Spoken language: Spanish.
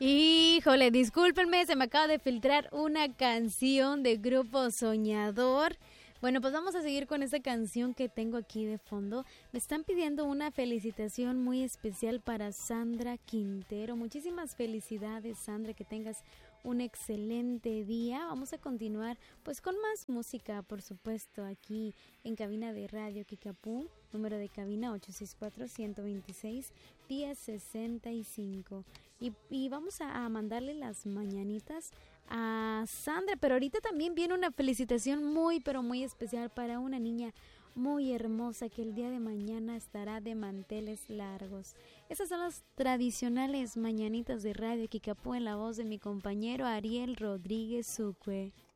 Híjole, discúlpenme, se me acaba de filtrar una canción de Grupo Soñador. Bueno, pues vamos a seguir con esta canción que tengo aquí de fondo. Me están pidiendo una felicitación muy especial para Sandra Quintero. Muchísimas felicidades, Sandra, que tengas un excelente día. Vamos a continuar pues con más música, por supuesto, aquí en cabina de Radio Kikapú. Número de cabina 864-126-1065. Y vamos a mandarle las mañanitas a Sandra, pero ahorita también viene una felicitación muy, pero muy especial para una niña muy hermosa que el día de mañana estará de manteles largos. Esas son las tradicionales mañanitas de Radio Kikapú en la voz de mi compañero Ariel Rodríguez Sucue.